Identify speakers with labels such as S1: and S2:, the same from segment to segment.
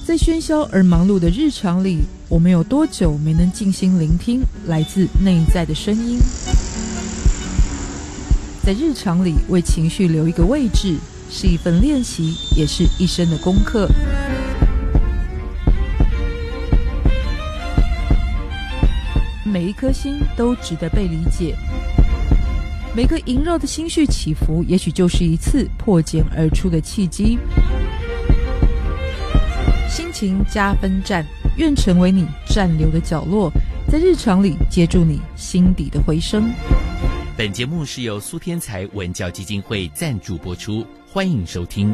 S1: 在喧嚣而忙碌的日常里，我们有多久没能静心聆听来自内在的声音？在日常里为情绪留一个位置，是一份练习，也是一生的功课。每一颗心都值得被理解，每个萦绕的心绪起伏，也许就是一次破茧而出的契机。心情加分站，愿成为你暂留的角落，在日常里接住你心底的回声。
S2: 本节目是由苏天才文教基金会赞助播出，欢迎收听。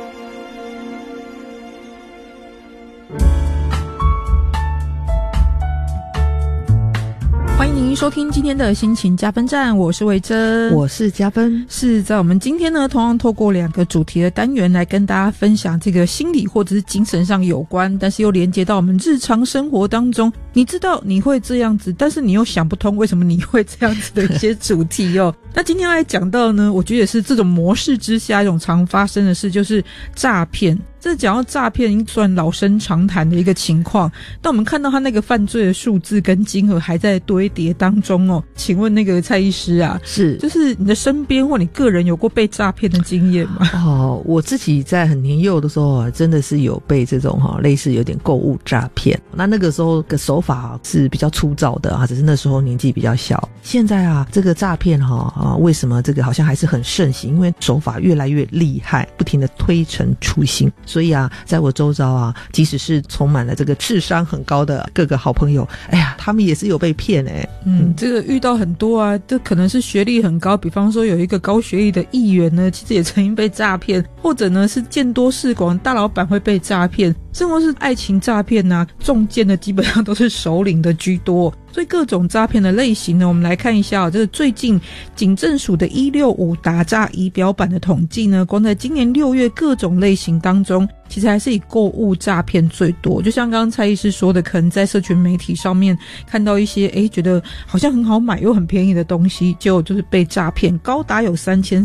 S1: 欢迎您收听今天的心情加分站，我是维珍，
S3: 我是加分。
S1: 是在我们今天呢，同样透过2个主题的单元来跟大家分享这个心理或者是精神上有关，但是又连接到我们日常生活当中，你知道你会这样子，但是你又想不通为什么你会这样子的一些主题哦。那今天来讲到呢，我觉得也是这种模式之下一种常发生的事，就是诈骗。这讲到诈骗已经算老生常谈的一个情况，但我们看到他那个犯罪的数字跟金额还在堆叠当中哦。请问那个蔡医师啊，
S3: 是
S1: 就是你的身边或你个人有过被诈骗的经验吗？
S3: 哦，我自己在很年幼的时候啊，真的是有被这种类似有点购物诈骗。那个时候的手法是比较粗糙的啊，只是那时候年纪比较小。现在啊，这个诈骗为什么这个好像还是很盛行？因为手法越来越厉害，不停的推陈出新。所以啊，在我周遭啊，即使是充满了这个智商很高的各个好朋友，哎呀，他们也是有被骗
S1: 这个遇到很多啊，这可能是学历很高，比方说有一个高学历的议员呢，其实也曾经被诈骗，或者呢是见多识广大老板会被诈骗，甚或是爱情诈骗啊，中箭的基本上都是首领的居多。所以各种诈骗的类型呢，我们来看一下这是最近警政署的165打诈仪表板的统计呢，光在今年6月各种类型当中，其实还是以购物诈骗最多。就像刚刚蔡医师说的，可能在社群媒体上面看到一些觉得好像很好买又很便宜的东西，结果就是被诈骗，高达有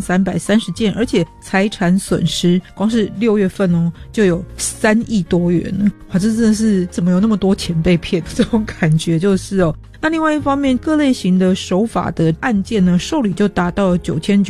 S1: 3330件，而且财产损失光是6月份就有3亿多元了。哇，这真的是怎么有那么多钱被骗，这种感觉就是那另外一方面，各类型的手法的案件呢，受理就达到了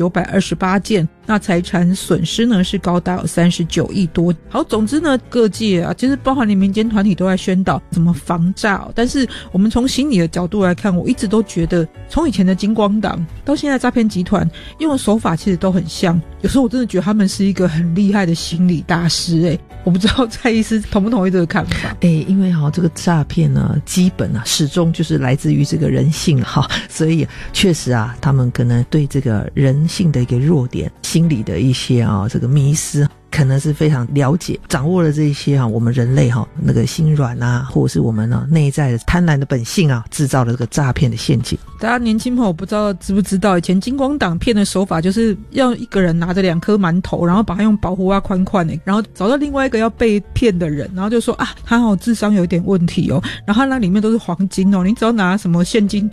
S1: 9928件，那财产损失呢是高达有39亿多。好，总之呢，各界啊，其实包含连民间团体都在宣导怎么防诈但是我们从心理的角度来看，我一直都觉得，从以前的金光党到现在诈骗集团用的手法其实都很像。有时候我真的觉得他们是一个很厉害的心理大师我不知道蔡医师同不同意这个看法？
S3: 因为这个诈骗呢，基本始终就是来自于这个人性所以确实啊，他们可能对这个人性的一个弱点、心理的一些这个迷思，可能是非常了解，掌握了这些我们人类那个心软啊，或者是我们内在的贪婪的本性啊，制造了这个诈骗的陷阱。
S1: 大家年轻朋友不知道知不知道，以前金光党骗的手法就是要一个人拿着2颗馒头，然后把他用保护袜宽宽然后找到另外一个要被骗的人，然后就说他智商有点问题然后那里面都是黄金你只要拿什么现金